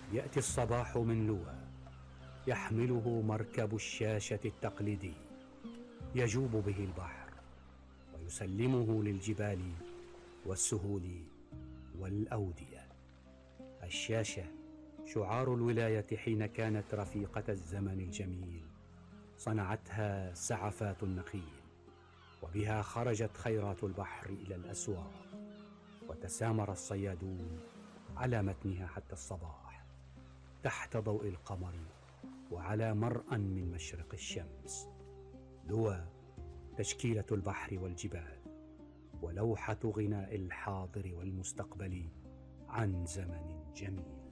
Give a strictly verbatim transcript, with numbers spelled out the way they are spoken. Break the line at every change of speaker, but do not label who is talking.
يأتي الصباح من لوى، يحمله مركب الشاشة التقليدي، يجوب به البحر ويسلمه للجبال والسهول والأودية. الشاشة شعار الولاية حين كانت رفيقة الزمن الجميل، صنعتها سعفات النخيل، وبها خرجت خيرات البحر إلى الأسواق، وتسامر الصيادون على متنها حتى الصباح، تحت ضوء القمر وعلى مرأى من مشرق الشمس. لوى تشكيلة البحر والجبال، ولوحة غناء الحاضر والمستقبل عن زمن جميل.